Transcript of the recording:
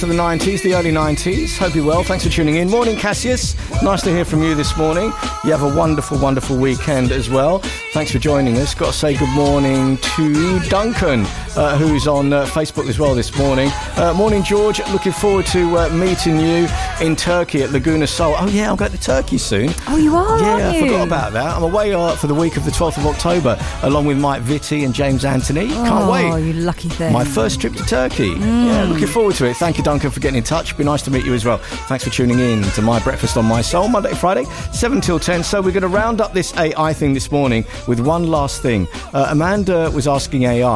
To the 90s, the early 90s. Hope you're well. Thanks for tuning in. Morning, Cassius. Nice to hear from you this morning. You have a wonderful, wonderful weekend as well. Thanks for joining us. Got to say good morning to Duncan, who's on Facebook as well this morning. Morning, George. Looking forward to meeting you in Turkey at Laguna Seoul. Oh, yeah, I'm going to Turkey soon. Oh, you are, Yeah, aren't I you? forgot about that. I'm away for the week of the 12th of October, along with Mike Vitti and James Anthony. Can't wait. Oh, you lucky thing. My first trip to Turkey. Yeah, looking forward to it. Thank you, Duncan, for getting in touch. Be nice to meet you as well. Thanks for tuning in to My Breakfast on My Soul, Monday to Friday, 7 till 10. So we're going to round up this AI thing this morning with one last thing. Amanda was asking AI